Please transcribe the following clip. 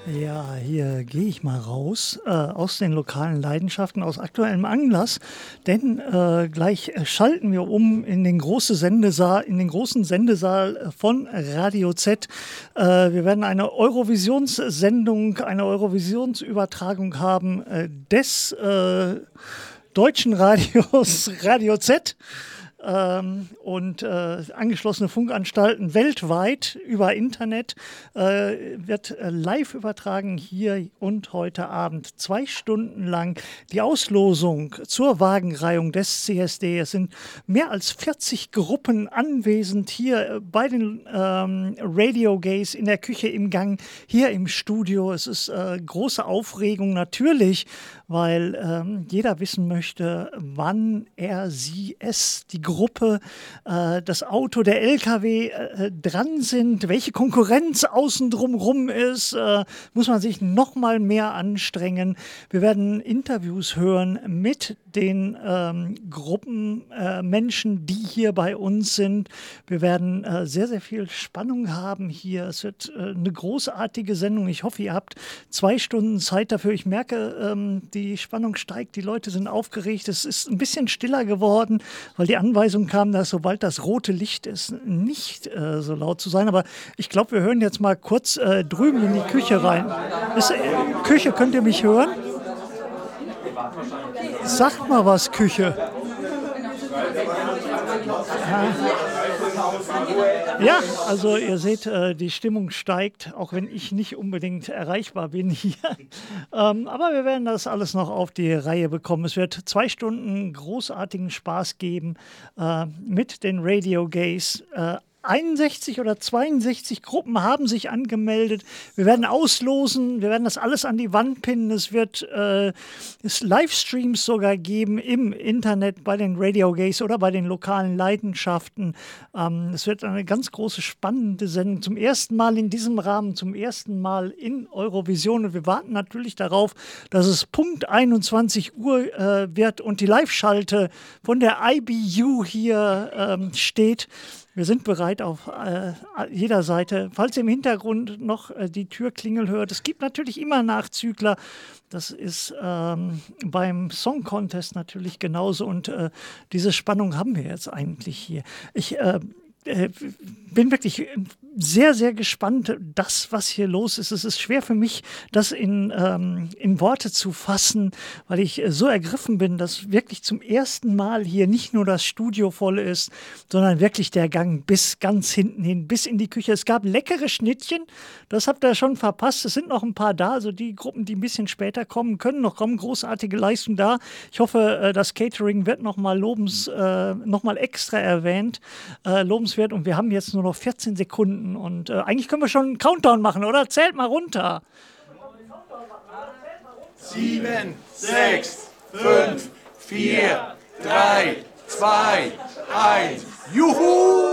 Ja, hier gehe ich mal raus aus den lokalen Leidenschaften, aus aktuellem Anlass, denn gleich schalten wir um in den großen Sendesaal von Radio Z. Wir werden eine Eurovisionssendung, eine Eurovisionsübertragung haben des deutschen Radios Radio Z. Und angeschlossene Funkanstalten weltweit über Internet wird live übertragen hier und heute Abend 2 Stunden lang die Auslosung zur Wagenreihung des CSD. Es sind mehr als 40 Gruppen anwesend hier bei den Radio Gays in der Küche, im Gang, hier im Studio. Es ist große Aufregung natürlich, weil jeder wissen möchte, wann die Gruppe, das Auto, der LKW dran sind, welche Konkurrenz außen drumherum ist, muss man sich noch mal mehr anstrengen. Wir werden Interviews hören mit den Gruppenmenschen, die hier bei uns sind. Wir werden sehr, sehr viel Spannung haben hier. Es wird eine großartige Sendung. Ich hoffe, ihr habt 2 Stunden Zeit dafür. Ich merke, die Spannung steigt, die Leute sind aufgeregt. Es ist ein bisschen stiller geworden, weil die Anweisung kam, dass sobald das rote Licht ist, nicht so laut zu sein. Aber ich glaube, wir hören jetzt mal kurz drüben in die Küche rein. Küche, könnt ihr mich hören? Sagt mal was, Küche. Ja, also ihr seht, die Stimmung steigt, auch wenn ich nicht unbedingt erreichbar bin hier. Aber wir werden das alles noch auf die Reihe bekommen. Es wird 2 Stunden großartigen Spaß geben mit den Radio Gays. 61 oder 62 Gruppen haben sich angemeldet. Wir werden auslosen, wir werden das alles an die Wand pinnen. Es wird Livestreams sogar geben im Internet bei den Radio Gays oder bei den lokalen Leidenschaften. Es wird eine ganz große, spannende Sendung. Zum ersten Mal in diesem Rahmen, zum ersten Mal in Eurovision. Und wir warten natürlich darauf, dass es Punkt 21 Uhr wird und die Live-Schalte von der IBU hier steht. Wir sind bereit auf jeder Seite. Falls ihr im Hintergrund noch die Türklingel hört, es gibt natürlich immer Nachzügler. Das ist beim Song Contest natürlich genauso. Und diese Spannung haben wir jetzt eigentlich hier. Ich bin wirklich sehr, sehr gespannt, was hier los ist. Es ist schwer für mich, das in Worte zu fassen, weil ich so ergriffen bin, dass wirklich zum ersten Mal hier nicht nur das Studio voll ist, sondern wirklich der Gang bis ganz hinten hin, bis in die Küche. Es gab leckere Schnittchen, das habt ihr schon verpasst. Es sind noch ein paar da, also die Gruppen, die ein bisschen später kommen, können noch kommen. Großartige Leistung da. Ich hoffe, das Catering wird noch mal extra erwähnt, lobenswert. Und wir haben jetzt nur noch 14 Sekunden und eigentlich können wir schon einen Countdown machen, oder? Zählt mal runter. 7, 6, 5, 4, 3, 2, 1. Juhu!